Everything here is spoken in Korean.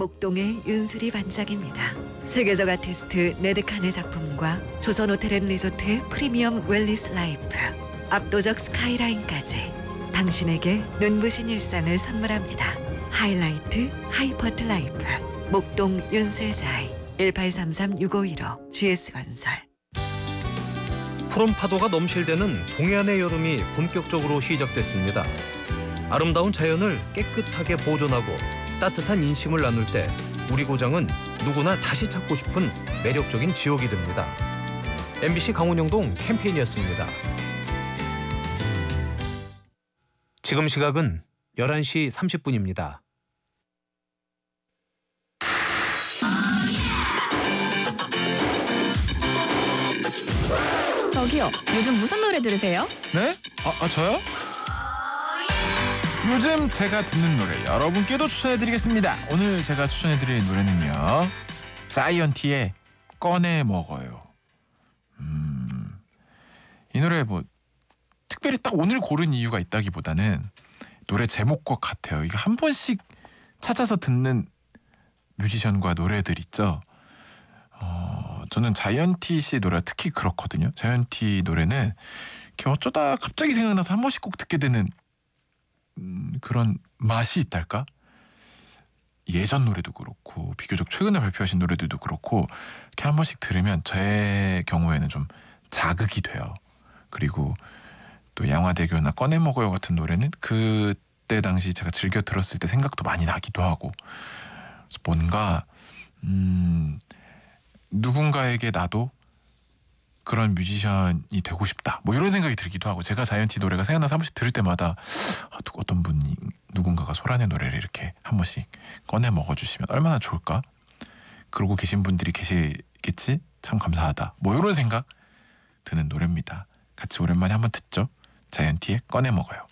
목동의 윤수리 반장입니다. 세계적 아티스트 네드칸의 작품과 조선호텔앤리조트의 프리미엄 웰리스 라이프, 압도적 스카이라인까지 당신에게 눈부신 일상을 선물합니다. 하이라이트 하이퍼트 라이프 목동 윤슬자이 1833-6515 GS건설. 푸른 파도가 넘실대는 동해안의 여름이 본격적으로 시작됐습니다. 아름다운 자연을 깨끗하게 보존하고 따뜻한 인심을 나눌 때 우리 고장은 누구나 다시 찾고 싶은 매력적인 지역이 됩니다. MBC 강원영동 캠페인이었습니다. 지금 시각은 11시 30분입니다. 저기요, 요즘 무슨 노래 들으세요? 네? 저요? 요즘 제가 듣는 노래 여러분께도 추천해드리겠습니다. 오늘 제가 추천해드릴 노래는요, 자이언티의 꺼내 먹어요. 이 노래 뭐 특별히 딱 오늘 고른 이유가 있다기보다는 노래 제목과 같아요. 이게 한 번씩 찾아서 듣는 뮤지션과 노래들 있죠. 저는 자이언티 씨의 노래가 특히 그렇거든요. 자이언티 노래는 이렇게 어쩌다 갑자기 생각나서 한 번씩 꼭 듣게 되는 그런 맛이 있달까? 예전 노래도 그렇고 비교적 최근에 발표하신 노래들도 그렇고 이렇게 한 번씩 들으면 제 경우에는 좀 자극이 돼요. 그리고 또 양화대교나 꺼내 먹어요 같은 노래는 그때 당시 제가 즐겨 들었을 때 생각도 많이 나기도 하고, 그래서 뭔가 누군가에게 나도 그런 뮤지션이 되고 싶다, 뭐 이런 생각이 들기도 하고, 제가 자이언티 노래가 생각나서 한 번씩 들을 때마다 어떤 분이 누군가가 소란의 노래를 이렇게 한 번씩 꺼내 먹어주시면 얼마나 좋을까, 그러고 계신 분들이 계시겠지, 참 감사하다, 뭐 이런 생각 드는 노래입니다. 같이 오랜만에 한번 듣죠. 자이언티의 꺼내 먹어요.